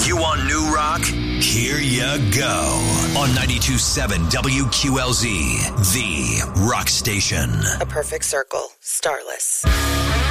You want new rock? Here you go. On 92.7 WQLZ, the rock station. A perfect circle, starless.